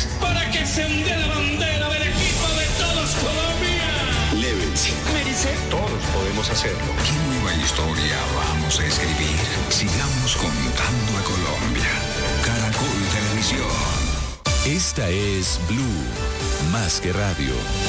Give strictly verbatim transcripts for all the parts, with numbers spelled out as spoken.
Levi's. Para que se ondee la bandera del equipo de todos Colombia. Levi's. Me dice, todos podemos hacerlo. ¿Qué nueva historia vamos a escribir? Sigamos contando a Colombia. Caracol Televisión. Esta es Blue, más que radio.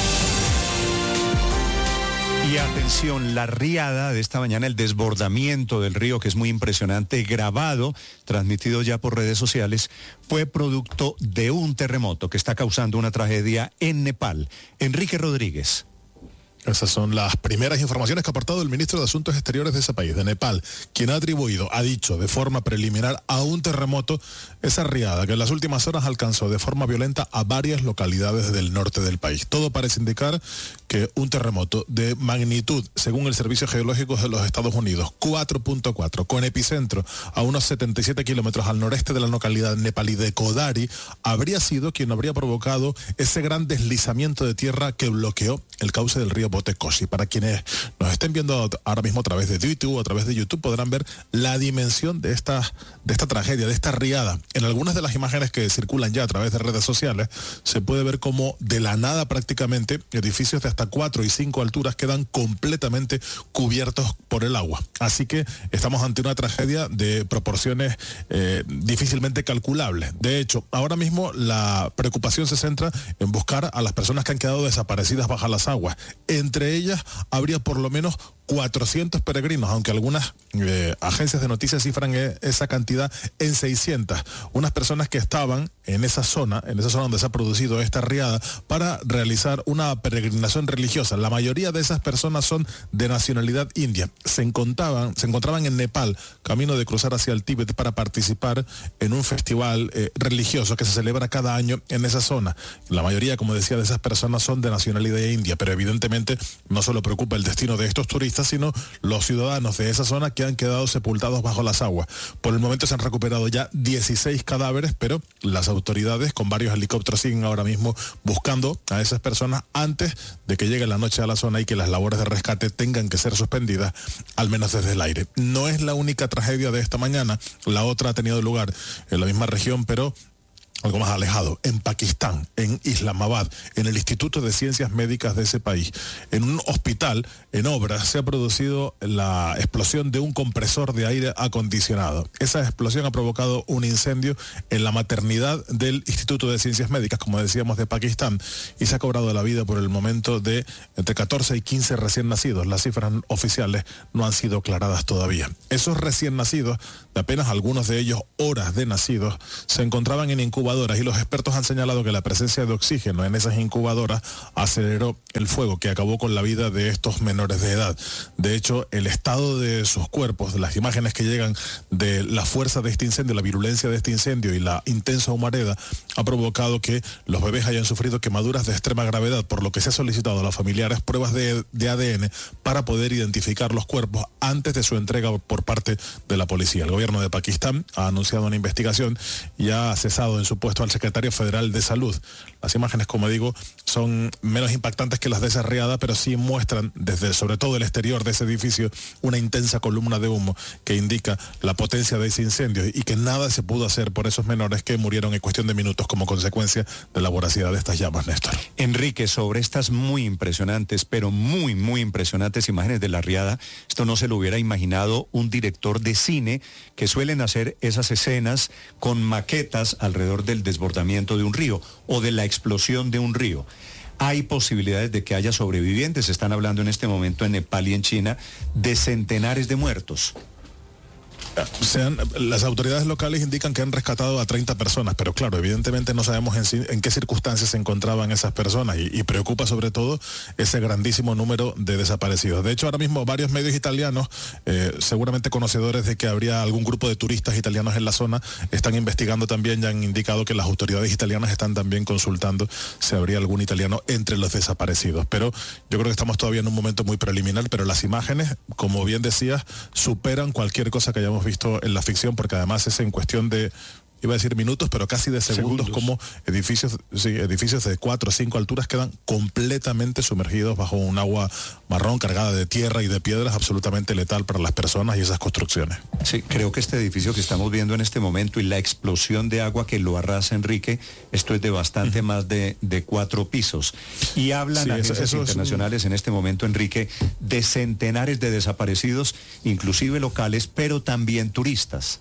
Y atención, la riada de esta mañana, el desbordamiento del río, que es muy impresionante, grabado, transmitido ya por redes sociales, fue producto de un terremoto que está causando una tragedia en Nepal. Enrique Rodríguez. Esas son las primeras informaciones que ha aportado el ministro de Asuntos Exteriores de ese país, de Nepal, quien ha atribuido, ha dicho de forma preliminar a un terremoto esa riada que en las últimas horas alcanzó de forma violenta a varias localidades del norte del país. Todo parece indicar que un terremoto de magnitud, según el Servicio Geológico de los Estados Unidos, cuatro punto cuatro, con epicentro a unos setenta y siete kilómetros al noreste de la localidad nepalí de Kodari, habría sido quien habría provocado ese gran deslizamiento de tierra que bloqueó el cauce del río Botekoshi. Para quienes nos estén viendo ahora mismo a través de YouTube o a través de YouTube podrán ver la dimensión de esta, de esta tragedia, de esta riada. En algunas de las imágenes que circulan ya a través de redes sociales se puede ver como de la nada prácticamente edificios de hasta cuatro y cinco alturas quedan completamente cubiertos por el agua. Así que estamos ante una tragedia de proporciones eh, difícilmente calculables. De hecho, ahora mismo la preocupación se centra en buscar a las personas que han quedado desaparecidas bajo las aguas. Entre ellas habría por lo menos cuatrocientos peregrinos, aunque algunas eh, agencias de noticias cifran eh, esa cantidad en seiscientas. Unas personas que estaban en esa zona, en esa zona donde se ha producido esta riada, para realizar una peregrinación religiosa. La mayoría de esas personas son de nacionalidad india. Se encontraban, se encontraban en Nepal, camino de cruzar hacia el Tíbet para participar en un festival eh, religioso que se celebra cada año en esa zona. La mayoría, como decía, de esas personas son de nacionalidad india, pero evidentemente no solo preocupa el destino de estos turistas, sino los ciudadanos de esa zona que han quedado sepultados bajo las aguas. Por el momento se han recuperado ya dieciséis cadáveres, pero las autoridades con varios helicópteros siguen ahora mismo buscando a esas personas antes de que llegue la noche a la zona y que las labores de rescate tengan que ser suspendidas, al menos desde el aire. No es la única tragedia de esta mañana, la otra ha tenido lugar en la misma región, pero algo más alejado, en Pakistán, en Islamabad, en el Instituto de Ciencias Médicas de ese país. En un hospital en obras se ha producido la explosión de un compresor de aire acondicionado. Esa explosión ha provocado un incendio en la maternidad del Instituto de Ciencias Médicas, como decíamos, de Pakistán, y se ha cobrado la vida por el momento de entre catorce y quince recién nacidos. Las cifras oficiales no han sido aclaradas todavía. Esos recién nacidos, de apenas algunos de ellos horas de nacidos, se encontraban en incubadoras y los expertos han señalado que la presencia de oxígeno en esas incubadoras aceleró el fuego que acabó con la vida de estos menores de edad. De hecho, el estado de sus cuerpos, las imágenes que llegan de la fuerza de este incendio, la virulencia de este incendio y la intensa humareda ha provocado que los bebés hayan sufrido quemaduras de extrema gravedad, por lo que se ha solicitado a los familiares pruebas de, de A D N para poder identificar los cuerpos antes de su entrega por parte de la policía. El gobierno de Pakistán ha anunciado una investigación y ha cesado en su puesto al secretario federal de salud. Las imágenes, como digo, son menos impactantes que las de esa riada, pero sí muestran desde sobre todo el exterior de ese edificio una intensa columna de humo que indica la potencia de ese incendio y que nada se pudo hacer por esos menores que murieron en cuestión de minutos como consecuencia de la voracidad de estas llamas, Néstor. Enrique, sobre estas muy impresionantes, pero muy, muy impresionantes imágenes de la riada, esto no se lo hubiera imaginado un director de cine, que suelen hacer esas escenas con maquetas alrededor del desbordamiento de un río o de la explosión de un río. Hay posibilidades de que haya sobrevivientes. Se están hablando en este momento en Nepal y en China de centenares de muertos. Se han, las autoridades locales indican que han rescatado a treinta personas, pero claro, evidentemente no sabemos en, en qué circunstancias se encontraban esas personas y, y preocupa sobre todo ese grandísimo número de desaparecidos. De hecho, ahora mismo varios medios italianos, eh, seguramente conocedores de que habría algún grupo de turistas italianos en la zona, están investigando también y han indicado que las autoridades italianas están también consultando si habría algún italiano entre los desaparecidos. Pero yo creo que estamos todavía en un momento muy preliminar, pero las imágenes, como bien decías, superan cualquier cosa que hayamos visto en la ficción, porque además es en cuestión de iba a decir minutos, pero casi de segundos, segundos. como edificios, sí, edificios de cuatro o cinco alturas quedan completamente sumergidos bajo un agua marrón cargada de tierra y de piedras, absolutamente letal para las personas y esas construcciones. Sí, creo que este edificio que estamos viendo en este momento y la explosión de agua que lo arrasa, Enrique, esto es de bastante uh-huh. más de, de cuatro pisos. Y hablan sí, agencias eso, eso internacionales un... en este momento, Enrique, de centenares de desaparecidos, inclusive locales, pero también turistas.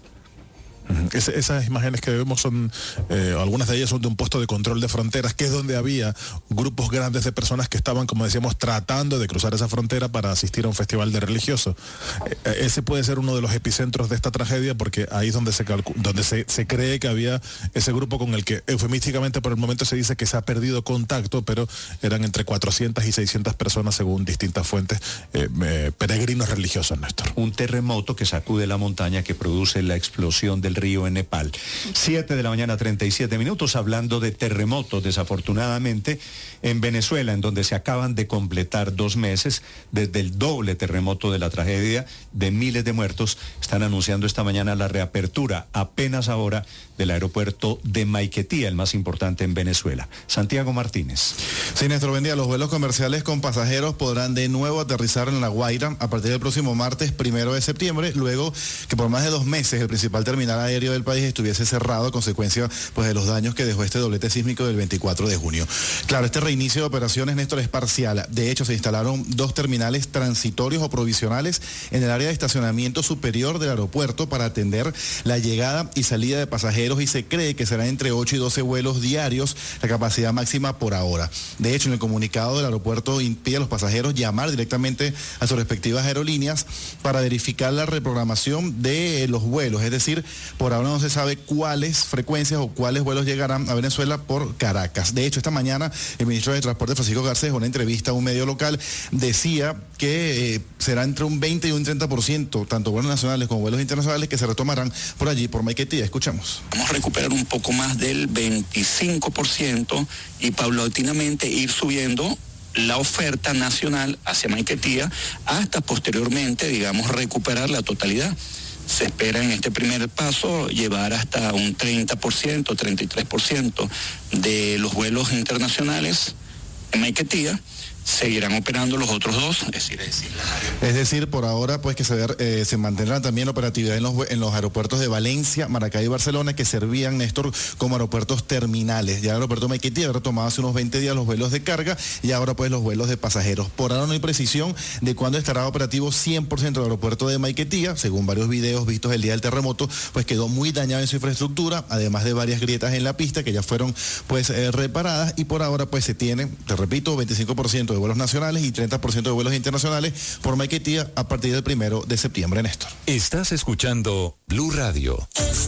Es, esas imágenes que vemos son, eh, algunas de ellas son de un puesto de control de fronteras, que es donde había grupos grandes de personas que estaban, como decíamos, tratando de cruzar esa frontera para asistir a un festival de religiosos. Eh, ese puede ser uno de los epicentros de esta tragedia, porque ahí es donde se calcu- donde se, se cree que había ese grupo con el que eufemísticamente por el momento se dice que se ha perdido contacto, pero eran entre cuatrocientas y seiscientas personas según distintas fuentes, eh, eh, peregrinos religiosos, Néstor. Un terremoto que sacude la montaña que produce la explosión del río en Nepal. siete de la mañana, treinta y siete minutos, hablando de terremotos, desafortunadamente, en Venezuela, en donde se acaban de completar dos meses desde el doble terremoto de la tragedia de miles de muertos, están anunciando esta mañana la reapertura, apenas ahora, del aeropuerto de Maiquetía, el más importante en Venezuela. Santiago Martínez. Sí, Néstor, buen día. Los vuelos comerciales con pasajeros podrán de nuevo aterrizar en La Guaira a partir del próximo martes, primero de septiembre, luego que por más de dos meses el principal terminal aéreo del país estuviese cerrado a consecuencia pues, de los daños que dejó este doblete sísmico del veinticuatro de junio. Claro, este reinicio de operaciones, Néstor, es parcial. De hecho, se instalaron dos terminales transitorios o provisionales en el área de estacionamiento superior del aeropuerto para atender la llegada y salida de pasajeros, y se cree que serán entre ocho y doce vuelos diarios, la capacidad máxima por ahora. De hecho, en el comunicado del aeropuerto impide a los pasajeros llamar directamente a sus respectivas aerolíneas para verificar la reprogramación de los vuelos, es decir, por ahora no se sabe cuáles frecuencias o cuáles vuelos llegarán a Venezuela por Caracas. De hecho, esta mañana el ministro de Transporte, Francisco Garcés, en una entrevista a un medio local, decía que eh, será entre un veinte y un treinta por ciento, tanto vuelos nacionales como vuelos internacionales, que se retomarán por allí, por Maiquetía. Escuchamos. Vamos a recuperar un poco más del veinticinco por ciento y paulatinamente ir subiendo la oferta nacional hacia Maiquetía hasta posteriormente, digamos, recuperar la totalidad. Se espera en este primer paso llevar hasta un treinta por ciento, treinta y tres por ciento de los vuelos internacionales en Maiquetía. Seguirán operando los otros dos, es decir, es decir, es decir por ahora pues que se, eh, se mantendrá también operatividad en los, en los aeropuertos de Valencia, Maracay y Barcelona, que servían, Néstor, como aeropuertos terminales. Ya el aeropuerto Maiquetía había retomado hace unos veinte días los vuelos de carga y ahora pues los vuelos de pasajeros. Por ahora no hay precisión de cuándo estará operativo cien por ciento del aeropuerto de Maiquetía. Según varios videos vistos el día del terremoto, pues quedó muy dañado en su infraestructura, además de varias grietas en la pista que ya fueron pues eh, reparadas, y por ahora pues se tiene, te repito, veinticinco por ciento de vuelos nacionales y treinta por ciento de vuelos internacionales por Maiquetía a partir del primero de septiembre, Néstor. Estás escuchando Blue Radio.